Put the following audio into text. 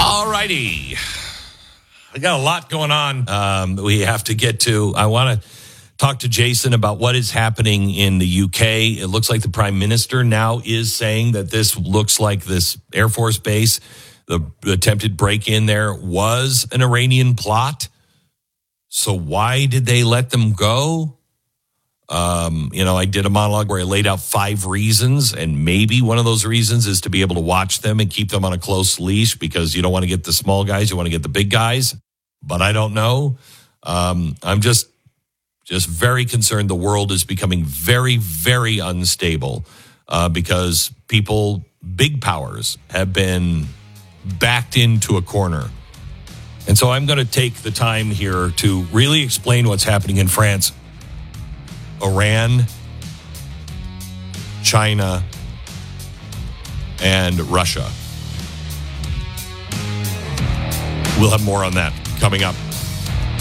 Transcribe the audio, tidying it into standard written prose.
All righty. We got a lot going on we have to get to. I want to talk to Jason about what is happening in the UK. It looks like the Prime Minister now is saying that this looks like this Air Force base, the attempted break-in there, was an Iranian plot. So why did they let them go? I did a monologue where I laid out 5 reasons, and maybe one of those reasons is to be able to watch them and keep them on a close leash because you don't want to get the small guys, you want to get the big guys. But I don't know. I'm just very concerned the world is becoming very, very unstable because big powers, have been backed into a corner. And so I'm going to take the time here to really explain what's happening in France, Iran, China, and Russia. We'll have more on that coming up.